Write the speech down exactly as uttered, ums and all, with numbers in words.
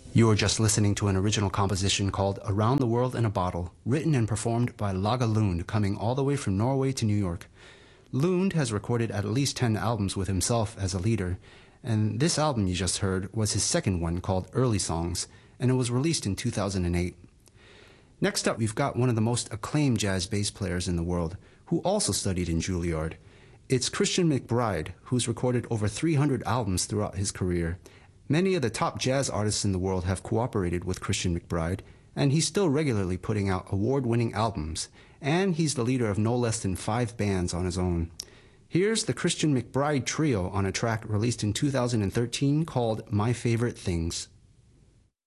You were just listening to an original composition called Around the World in a Bottle, written and performed by Lage Lund, coming all the way from Norway to New York. Lund has recorded at least ten albums with himself as a leader, and this album you just heard was his second one called Early Songs, and it was released in two thousand eight. Next up, we've got one of the most acclaimed jazz bass players in the world, who also studied in Juilliard. It's Christian McBride, who's recorded over three hundred albums throughout his career. Many of the top jazz artists in the world have cooperated with Christian McBride, and he's still regularly putting out award-winning albums, and he's the leader of no less than five bands on his own. Here's the Christian McBride Trio on a track released in two thousand thirteen called My Favorite Things.